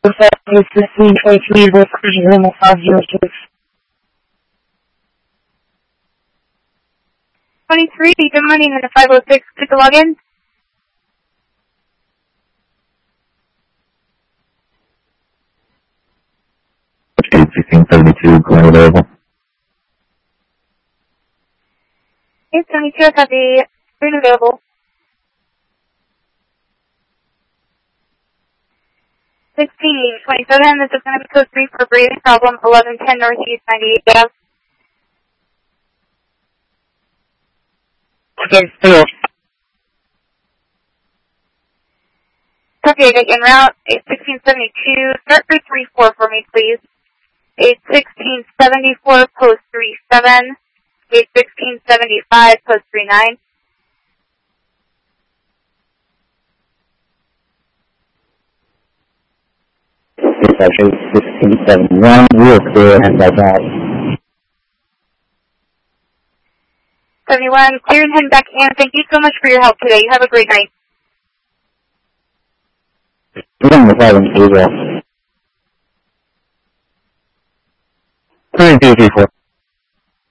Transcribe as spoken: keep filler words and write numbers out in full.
fifteen twenty-three with Cruising Limo five zero six. twenty-three, good morning, in the five oh six, click the login. sixteen seventy-two, going available. Okay, seventy-two, I have the screen available. sixteen twenty-seven, this is going to be code three for breathing problem, eleven ten Northeast ninety-eight Ave. Okay, still. Copy, I got en route, eight sixteen seventy-two, start for three four for me, please. eight sixteen seventy-four, post three seven, eight sixteen seventy-five, post three nine. eight sixteen seventy-one, real clear, and by that. seventy-one, clear and heading back in. Thank you so much for your help today. You have a great night. One with Ivan, please. Three, two, three, four.